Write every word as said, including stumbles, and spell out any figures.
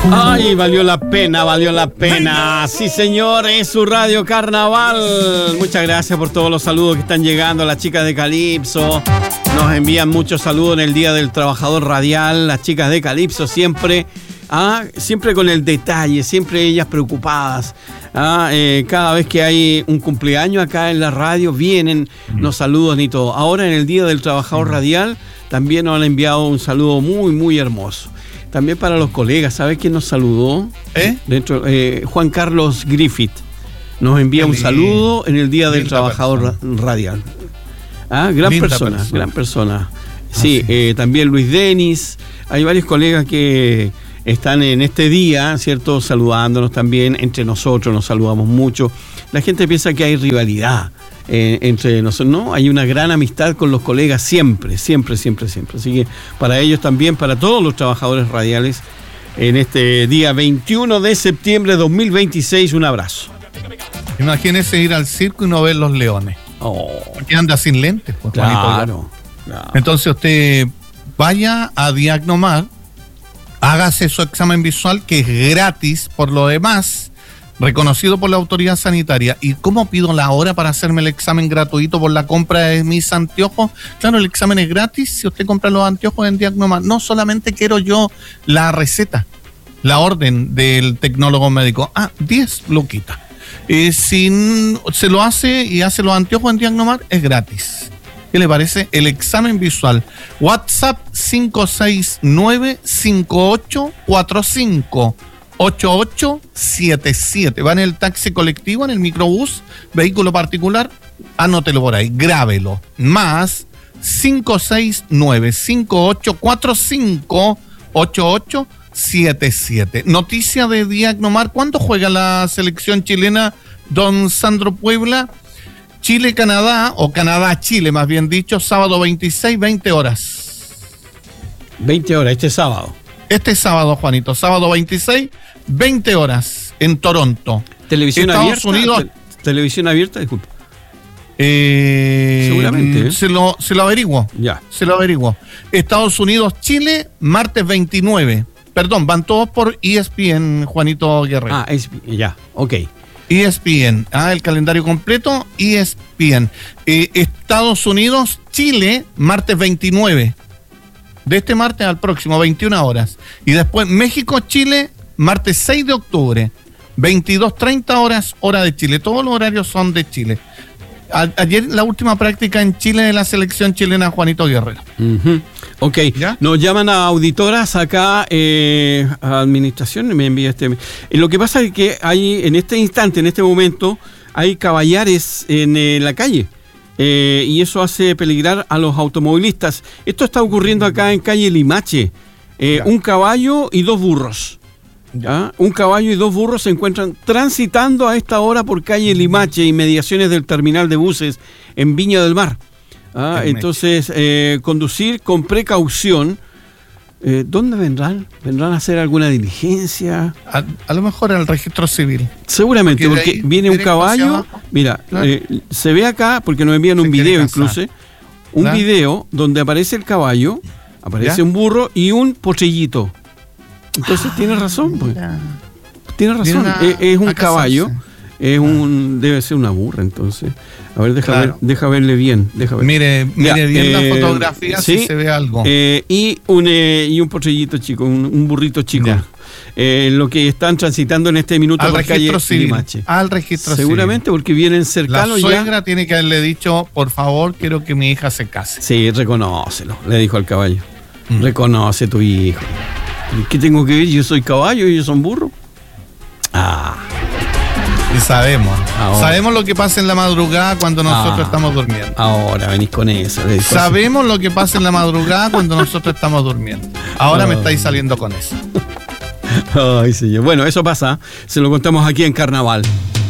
Ay, valió la pena, valió la pena. Sí, señor, es su Radio Carnaval. Muchas gracias por todos los saludos que están llegando. Las chicas de Calipso nos envían muchos saludos en el Día del Trabajador Radial. Las chicas de Calipso siempre, ah, siempre con el detalle, siempre ellas preocupadas. Ah, eh, cada vez que hay un cumpleaños acá en la radio, vienen, nos saludan y todo. Ahora en el Día del Trabajador Radial también nos han enviado un saludo muy, muy hermoso. También para los colegas, ¿sabes quién nos saludó? ¿Eh? Dentro, eh, Juan Carlos Griffith nos envía un saludo en el Día del Trabajador persona. Radial. Ah, gran persona, persona, gran persona. Sí, ah, sí. Eh, también Luis Denis. Hay varios colegas que están en este día, ¿cierto? Saludándonos también. Entre nosotros nos saludamos mucho. La gente piensa que hay rivalidad Eh, entre nosotros, no, hay una gran amistad con los colegas siempre, siempre, siempre, siempre. Así que para ellos también, para todos los trabajadores radiales, en este día veintiuno de septiembre de dos mil veintiséis, un abrazo. Imagínese ir al circo y no ver los leones. Oh. Porque anda sin lentes, pues, claro, claro. Entonces usted vaya a Diagnomar, hágase su examen visual, que es gratis por lo demás, reconocido por la autoridad sanitaria. ¿Y cómo pido la hora para hacerme el examen gratuito por la compra de mis anteojos? Claro, el examen es gratis si usted compra los anteojos en Diagnomar. No solamente quiero yo la receta, la orden del tecnólogo médico. Ah, diez luquitas. Eh, si se lo hace y hace los anteojos en Diagnomar, es gratis. ¿Qué le parece? El examen visual. WhatsApp cinco seis nueve, cinco ocho cuatro cinco ocho ocho siete siete. Va en el taxi colectivo, en el microbús, vehículo particular, anótelo por ahí, grábelo. Más cinco seis nueve, cinco ocho cuatro cinco ocho ocho siete siete. Noticia de Diagnomar. ¿Cuándo juega la selección chilena, don Sandro Puebla? Chile-Canadá, o Canadá-Chile más bien dicho, sábado veintiséis, veinte horas. veinte horas, este sábado. Este sábado, Juanito, sábado veintiséis, veinte horas, en Toronto. ¿Televisión Estados abierta? Unidos. Te- ¿Televisión abierta? Disculpa. Eh, Seguramente. ¿eh? Se lo, se lo averiguo. Ya. Se lo averiguo. Estados Unidos, Chile, martes veintinueve. Perdón, van todos por E S P N, Juanito Guerrero. Ah, es, ya, ok. E S P N, ah, el calendario completo, E S P N. Eh, Estados Unidos, Chile, martes veintinueve. De este martes al próximo, veintiuna horas. Y después México, Chile, martes seis de octubre, veintidós treinta horas, hora de Chile. Todos los horarios son de Chile. A- ayer la última práctica en Chile de la selección chilena, Juanito Guerrero. Uh-huh. Ok, ¿Ya? Nos llaman a auditoras acá, eh, a administración, me envía este. Eh, lo que pasa es que hay, en este instante, en este momento, hay caballares en eh, la calle. Eh, y eso hace peligrar a los automovilistas. Esto está ocurriendo acá en calle Limache. Eh, un caballo y dos burros. ¿Ya? Un caballo y dos burros se encuentran transitando a esta hora por calle Limache, inmediaciones del terminal de buses en Viña del Mar. Ah, entonces, eh, conducir con precaución. Eh, ¿Dónde vendrán? ¿Vendrán a hacer alguna diligencia? A, a lo mejor al registro civil. Seguramente, porque, porque viene un caballo. Mira, claro. eh, se ve acá, porque nos envían se un video incluso, un claro. video donde aparece el caballo, aparece ¿Ya? un burro y un potrillito. Entonces ah, tiene razón, pues. Tiene razón. Una, es, es un caballo, es un, debe ser una burra, entonces. A ver, deja, claro. ver, deja verle bien. Deja ver. Mire, mire ya, bien eh, la fotografía, ¿sí? Si se ve algo. Eh, y, un, eh, y un potrillito chico, un, un burrito chico. Eh, lo que están transitando en este minuto al por calle Limache. Al registro Seguramente civil. Porque vienen cercanos ya. La suegra ya. Tiene que haberle dicho, por favor, quiero que mi hija se case. Sí, reconócelo, le dijo al caballo. Mm. Reconoce tu hijo. ¿Qué tengo que ver? Yo soy caballo y ellos son burros. Ah. Y sabemos. Ahora. Sabemos lo que pasa en la madrugada cuando nosotros ah, estamos durmiendo. Ahora venís con eso. Sabemos así. Lo que pasa en la madrugada cuando nosotros estamos durmiendo. Ahora oh. me estáis saliendo con eso. Ay, señor. Bueno, eso pasa. Se lo contamos aquí en Carnaval.